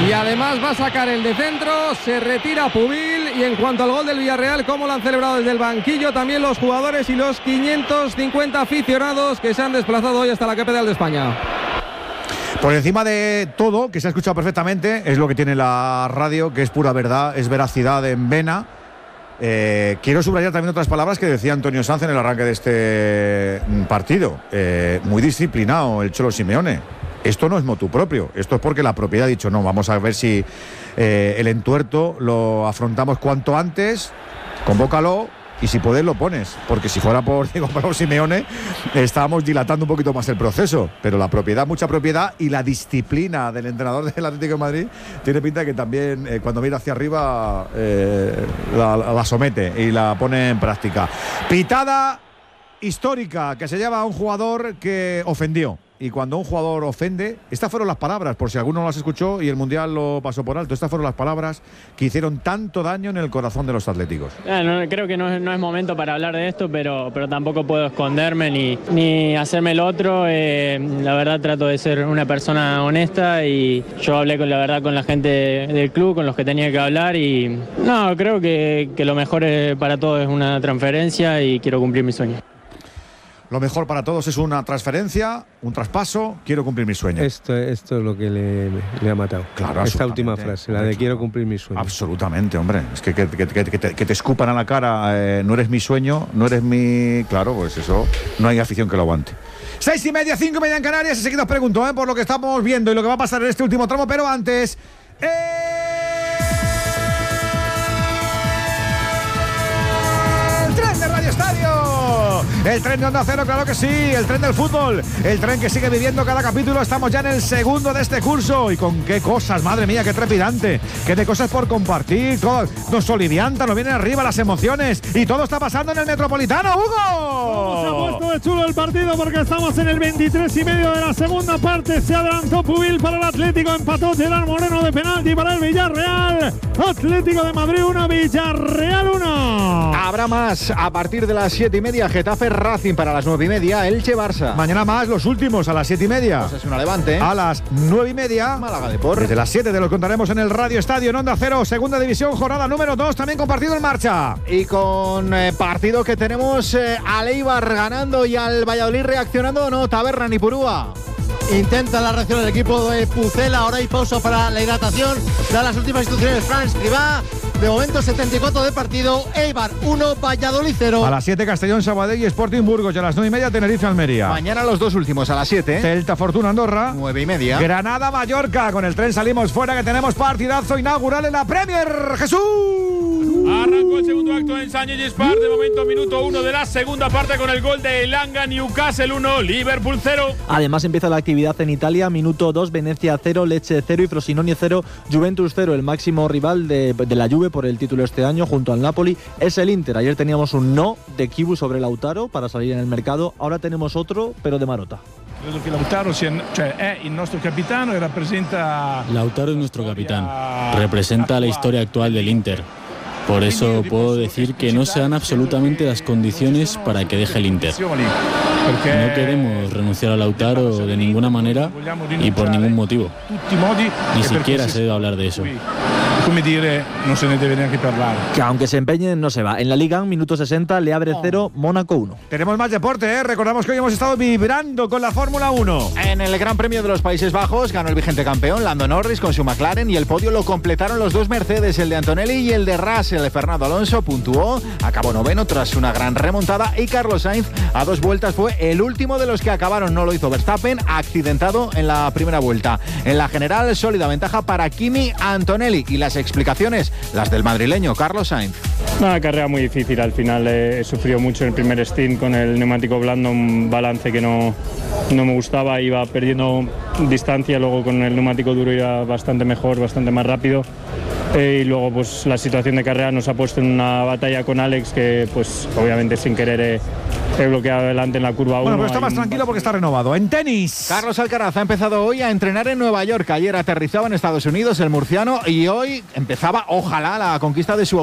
Y además va a sacar el de centro, se retira Pubil. Y en cuanto al gol del Villarreal, cómo lo han celebrado desde el banquillo también los jugadores y los 550 aficionados que se han desplazado hoy hasta la capital de España. Por encima de todo, que se ha escuchado perfectamente, es lo que tiene la radio, que es pura verdad, es veracidad en vena. Quiero subrayar también otras palabras que decía Antonio Sanz en el arranque de este partido. Muy disciplinado el Cholo Simeone. Esto no es motu propio, esto es porque la propiedad ha dicho no, vamos a ver si el entuerto lo afrontamos cuanto antes, convócalo y si puedes lo pones, porque si fuera por Diego Pablo Simeone estábamos dilatando un poquito más el proceso, pero la propiedad, mucha propiedad y la disciplina del entrenador del Atlético de Madrid tiene pinta que también cuando mira hacia arriba la somete y la pone en práctica. Pitada histórica que se lleva a un jugador que ofendió. Y cuando un jugador ofende, estas fueron las palabras, por si alguno no las escuchó y el Mundial lo pasó por alto, estas fueron las palabras que hicieron tanto daño en el corazón de los atléticos. Creo que no es momento para hablar de esto, pero tampoco puedo esconderme ni hacerme el otro. La verdad trato de ser una persona honesta y yo hablé con la gente del club, con los que tenía que hablar y no, creo que lo mejor para todos es una transferencia y quiero cumplir mi sueño. Lo mejor para todos es una transferencia, un traspaso, quiero cumplir mi sueño. Esto es lo que le ha matado. Claro, esta última frase, la de quiero cumplir mi sueño. Absolutamente, hombre. Es que te escupan a la cara, no eres mi sueño, no eres mi... Claro, pues eso, no hay afición que lo aguante. 6:30, 5:30 en Canarias. Enseguida os pregunto, por lo que estamos viendo y lo que va a pasar en este último tramo, pero antes... ¡El tren de Radio Estadio! El tren de Onda Cero, claro que sí, el tren del fútbol, el tren que sigue viviendo cada capítulo. Estamos ya en el segundo de este curso y con qué cosas, madre mía, qué trepidante, qué de cosas por compartir, todo, nos solivianta, nos vienen arriba las emociones y todo está pasando en el Metropolitano, Hugo. ¿Cómo se ha puesto de chulo el partido? Porque estamos en el 23:30 de la segunda parte. Se adelantó Pubil para el Atlético, empató Gerard Moreno de penalti para el Villarreal. Atlético de Madrid 1, Villarreal 1. Habrá más a partir de las 7:30. Getafe Racing para las 9:30. Elche Barça. Mañana más los últimos a las 7:30. Pues es una Levante. A las 9:30. Málaga Depor. Desde las 7 te lo contaremos en el Radio Estadio en Onda Cero. Segunda división, jornada número 2. También con partido en marcha. Y con partido que tenemos al Eibar ganando y al Valladolid reaccionando. No, Taberna ni Purúa. Intenta la reacción del equipo de Pucela. Ahora hay pausa para la hidratación. Da las últimas instrucciones Fran Escribá. De momento 74 de partido. Eibar 1, Valladolid 0. A las 7 Castellón, Sabadell y Sporting Burgos. Y a las 9:30 Tenerife, Almería. Mañana los dos últimos a las 7. Celta Fortuna Andorra. 9:30. Granada Mallorca. Con el tren salimos fuera que tenemos partidazo inaugural en la Premier. Jesús. Arrancó el segundo acto en St. James's Park. De momento minuto 1 de la segunda parte con el gol de Elanga. Newcastle 1, Liverpool 0. Además empieza la actividad en Italia. Minuto 2, Venecia 0, Lecce 0 y Frosinone 0, Juventus 0. El máximo rival de la Juve por el título este año junto al Napoli es el Inter. Ayer teníamos un no de Kibu sobre Lautaro para salir en el mercado. Ahora tenemos otro, pero de Marotta. Credo que Lautaro es el nuestro capitano y representa... Lautaro es nuestro capitán. Representa la historia actual del Inter. Por eso puedo decir que no se dan absolutamente las condiciones para que deje el Inter. No queremos renunciar a Lautaro de ninguna manera y por ningún motivo. Ni siquiera se debe hablar de eso. Come dire, no se ne debe neanche parlare. Que aunque se empeñen, no se va. En la Liga, minuto 60, Le Havre 0, Mónaco 1. Tenemos más deporte, Recordamos que hoy hemos estado vibrando con la Fórmula 1. En el Gran Premio de los Países Bajos ganó el vigente campeón Lando Norris con su McLaren y el podio lo completaron los dos Mercedes, el de Antonelli y el de Russell. Fernando Alonso puntuó, acabó noveno tras una gran remontada y Carlos Sainz a 2 vueltas fue el último de los que acabaron. No lo hizo Verstappen, accidentado en la primera vuelta. En la general, sólida ventaja para Kimi Antonelli y las explicaciones, las del madrileño Carlos Sainz. Una carrera muy difícil, al final he sufrido mucho en el primer stint con el neumático blando, un balance que no me gustaba, iba perdiendo distancia, luego con el neumático duro iba bastante mejor, bastante más rápido. Y luego pues la situación de carrera nos ha puesto en una batalla con Alex que pues obviamente sin querer he bloqueado adelante en la curva 1. Bueno, pero está más tranquilo porque está renovado. En tenis, Carlos Alcaraz ha empezado hoy a entrenar en Nueva York. Ayer aterrizaba en Estados Unidos el murciano y hoy empezaba, ojalá, la conquista de su